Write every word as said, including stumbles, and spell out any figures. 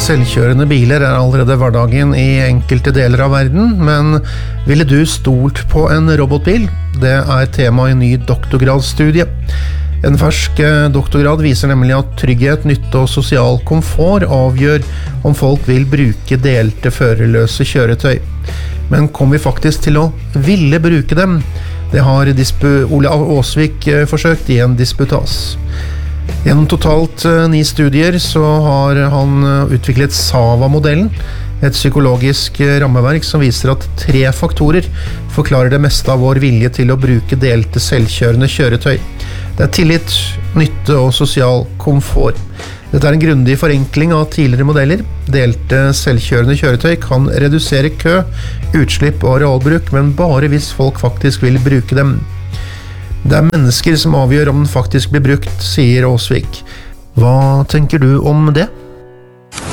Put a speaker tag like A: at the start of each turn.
A: Selvkjørende biler er allerede hverdagen i enkelte deler av verden, men ville du stolt på en robotbil? Det er tema i ny doktorgradsstudie. En fersk doktorgrad viser nemlig at trygghet, nytte og sosial komfort avgjør om folk vil bruke delte førerløse kjøretøy. Men kommer vi faktisk til å ville bruke dem? Det har Ole Aasvik forsøkt i en disputas. Gjennom totalt ni studier så har han utviklet SAVA-modellen, et psykologisk rammeverk som viser at tre faktorer forklarer det meste av vår vilje til å bruke delte selvkjørende kjøretøy. Det er tillit, nytte og sosial komfort. Dette er en grundig forenkling av tidligere modeller. Delte selvkjørende kjøretøy kan redusere kø, utslipp og arealbruk, men bare hvis folk faktisk vil bruke dem. Det er mennesker som avgjør om den faktisk blir brukt, sier Aasvik. Hva tenker du om det?